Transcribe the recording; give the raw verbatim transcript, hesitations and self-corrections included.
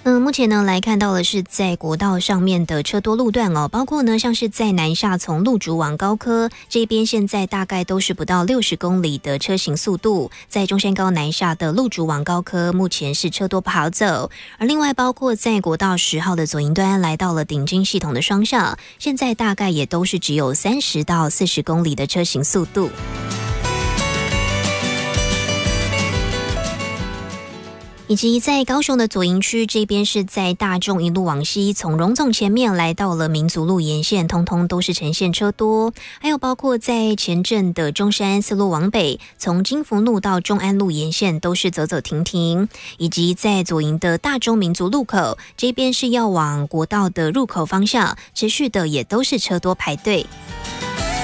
嗯，目前呢来看到的是在国道上面的车多路段哦，包括呢像是在南下从路竹往高科这边，现在大概都是不到六十公里的车行速度。在中山高南下的路竹往高科，目前是车多不好走。而另外包括在国道十号的左营端来到了顶金系统的双向，现在大概也都是只有三十到四十公里的车行速度。以及在高雄的左营区这边，是在大众一路往西，从荣总前面来到了民族路沿线，通通都是呈现车多。还有包括在前镇的中山四路往北，从金福路到中安路沿线都是走走停停。以及在左营的大中民族路口这边，是要往国道的入口方向，持续的也都是车多排队。